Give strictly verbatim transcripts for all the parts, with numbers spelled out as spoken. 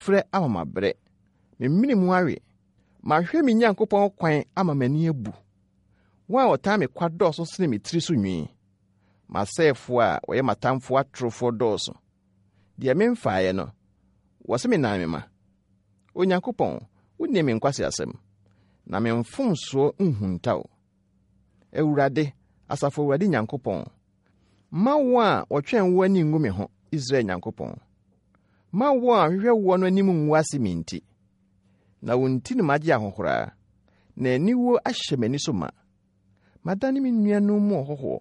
frɛ ama mabrɛ. Me mini mu awe. Ma hwɛ me Nyankopɔn kwan ama m'ani ebu. Wa ɔtaa me kwa dɔɔso sene me tiri so nwi. Ma sɛefo a wɔyɛ matamfo atorofo dɔɔso. Deɛ memfaeɛ no, wɔse me nan me ma. Onyankopɔn, wonni me nkwase asɛm. Na me mfomsoɔ nhuntaw. Awurade, Asafo Awurade Nyankopɔn, ma wo a wɔtwɛn wo ani ngu me ho, Israel Nyankopɔn. Ma wo a hwehwɛ wo no anim ngu ase me nti. Na wo nti no magye ahohora. Na aniwo ahyɛ m'ani so ma. Madane me nuanom mu ɔhɔhoɔ.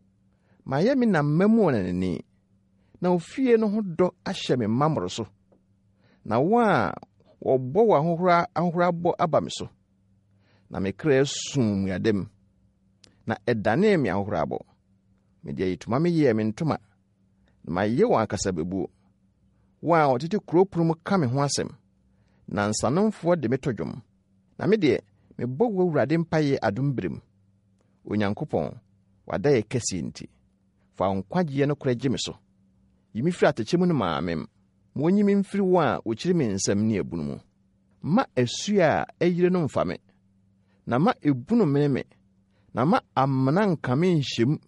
Mayɛ me na mmamu wɔ n'ani. Na ofie no ho dɔ ahyɛ me mamoro so. Na wo a wɔbɔ wɔ ahohora ahohora bɔ aba me so. Na me kra sum muadem. Na ɛdane me ahohora bɔ. Me de yituma me yɛ me ntoma. Na mayɛ wɔn akasa bebuo. Wo a ɔtete kuropuru mu ka me ho asɛm. Na nsanomfoɔ de me to dwom. Na me de me bɔ wo Awurade mpaye adom berem. Onyankopɔn, wada yɛ kɛse nti. Fa nkwagye no kora gye me so. Yimi firi atɛkyɛ mu no maamem. Ma onyi me mfiri wo a wokyiri me nsɛm ne abunu mu. Ma asu a ayire no mfa me. Na ma ebunu mene me. Na ma amana nka me nhyem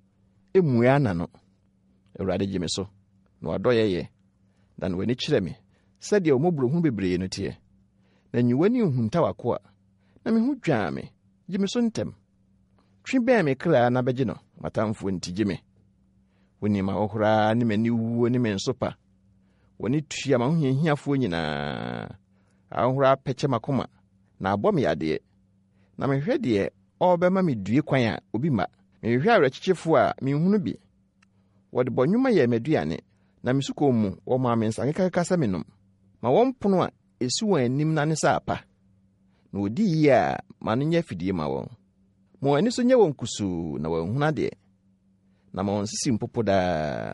emua na no. Awurade gye me so. Na wadɔ yɛyɛ. Na w'ani kyerɛ me. Sɛdeɛ omobrohu bebree no teɛ. Na nyiwani nhunta wako a. Na me ho dwaa me. Gye me so ntɛm. Twi bɛn me kra na bɛgye no. Matamfo nti gye me. Woni ma ohora ne mani wuo ne me nsopa. Woni tua ma ho hiahiafoɔ nyinaa. Ahora pɛkyɛ makoma. Na abɔ me ade. Na me hwɛ deɛ ɔbɛma me due kwan a obi ma. Me hwɛ awerɛkyekyefo a me hunu bi. Wɔde bɔnwoma yɛ m'aduane. Na me suko mu wɔ ma me nsa kekaka sɛ menom. Ma wɔn pono a esi wɔn anim na ne sa apa. Na odi yi a ma no nyɛ fidie ma wɔn. Mo ani so nyɛ wɔn kusu na wɔn huna deɛ. Na ma wɔn sisi mpopo daa.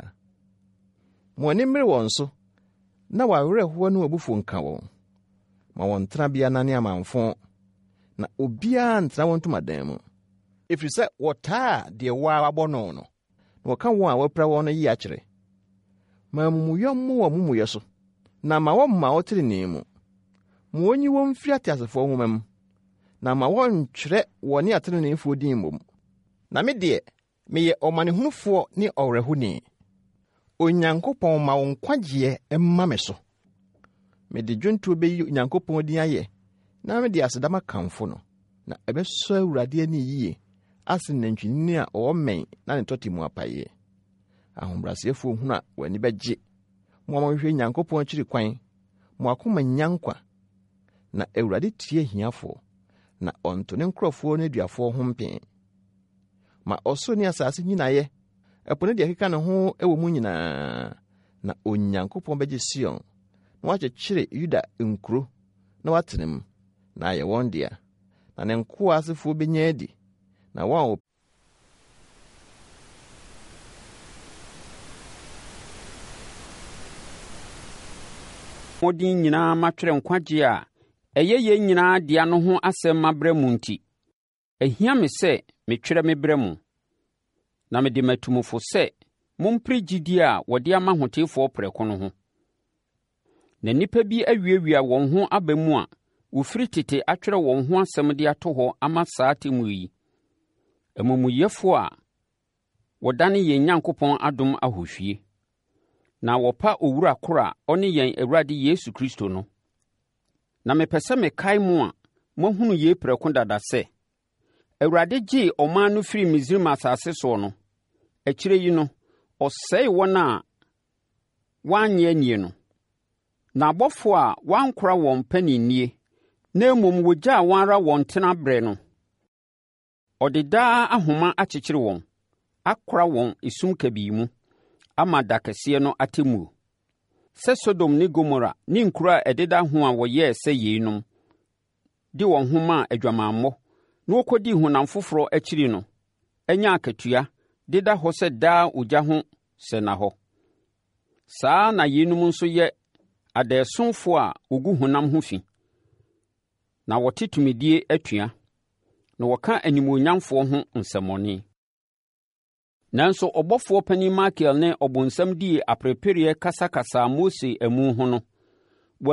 Mo ani mmere wɔn so. Na wɔawerɛhoɔ ne wɔbufo nka wɔn. Ma wɔn tena bia na ne amanfo. Na obiara ntena wɔn ntomadan mu. Ɛfiri sɛ wɔtaa deɛ waa wabɔ no no. Na wɔka wɔn a wɔapira wɔn no yi akyerɛ. Ma amumuyɔ mo wɔ mumuyɔ so. Na ma wɔn ma wɔtere ne mu. Ma wɔnyi wɔn mfiri ateasefoɔ nwoma mu. Na ma wɔn ntwerɛ wɔ ne atenenefoɔ din mmom. Na me deɛ, meyɛ ɔmanehunufoɔ ne ɔwerɛhoni. Onyankopɔn ma wo nkwagyeɛ mma me so. Mede dwonto bɛyi Onyankopɔn din ayɛ. Na me de asedama kamfo no. Na ɛbɛsɔ Awurade ani yie. Ase nantwinini a ɔwɔ mɛn na ne tɔte mu apaye. Ahombrasefoɔ hunu a w'ani bɛgye. Mo ma hwehwɛ Nyankopɔn akyiri kwan. Mo akoma nyankwa. Na Awurade tie hiafoɔ. Na ɔnto ne nkurɔfoɔ ne aduafoɔ ho mpee. Ma ɔsoro ne asase nyinayɛ. Ɛpo ne deɛ keka ne ho ɛwɔ mu nyinaa. Na Onyankopɔn bɛgye Sion. Na wakyekyere Yuda nkuro. Na watene mu. Na ayɛ wɔn dea. Na ne nkoa asefoɔ bɛnya adi. Na wɔn odin nyinaa matwerɛ nkwagye a ɛyɛ yɛ nyinaa dia no ho asɛm mabrɛ mu nti ehia me sɛ metwerɛ me brɛ mu na me de matumufo sɛ mompre gyidi a wɔde ama hotefoɔ prɛko no ho na nipa bi awiawia wɔn ho aba mu a wofiri tete atwerɛ wɔn ho asɛm de ato hɔ ama saa temu yi amumuyɛfo a wɔdane yɛn Nyankopɔn adom ahohwie na wɔpa owura kora ɔne yɛn Awurade Yesu Kristo no. Na mepɛ sɛ mekae mu a mohunu yie prɛko dada sɛ Awurade gye ɔman no firi Misraim asase so no. Akyire yi no, ɔsɛe wɔn a wɔanyɛ nie no. Na abɔfo a wɔankora wɔn paninnie, na mmom wogyaa wɔn ara wɔn tena brɛ no. Ɔde daa ahoma akyekyere wɔn, akora wɔn esum kabii mu. Ama da kɛseɛ no atemmuo. Sɛ Sodom ne Gomora ne nkuro a ɛdeda ho a wɔyɛɛ sɛ yeinom, de wɔn ho maa adwamammɔ, na wɔkɔdi honam foforɔ akyiri no, ɛnya akatua, deda hɔ sɛ daa ogya ho sɛna hɔ. Saa na yeinom nso yɛ adaesomfoɔ a wɔgu honam ho fi, na wɔte tumidie atua, na wɔka animuonyamfoɔ ho nsɛmmɔne. Nanso ɔbɔfoɔ panin Michael ne ɔbonsam dii aprepereɛ kasakasa Mose amu ho no,